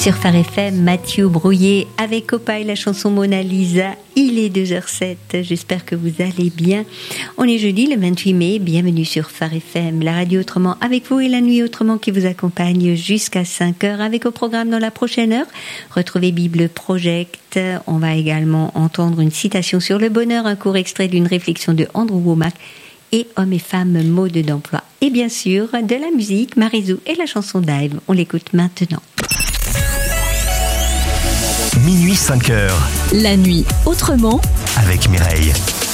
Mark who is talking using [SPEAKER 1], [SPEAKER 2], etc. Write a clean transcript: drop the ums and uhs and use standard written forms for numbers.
[SPEAKER 1] Sur Phare FM, Mathieu Brouillet avec Copa et la chanson Mona Lisa. Il est 2h07, j'espère que vous allez bien. On est jeudi le 28 mai, bienvenue sur Phare FM, la radio autrement avec vous et la nuit autrement qui vous accompagne jusqu'à 5h avec au programme dans la prochaine heure. Retrouvez Bible Project, on va également entendre une citation sur le bonheur, un court extrait d'une réflexion de Andrew Wommack et Hommes et femmes mode d'emploi. Et bien sûr, de la musique, Marizou et la chanson Dive. On l'écoute maintenant.
[SPEAKER 2] Minuit 5h.
[SPEAKER 3] La nuit autrement
[SPEAKER 2] avec Mireille.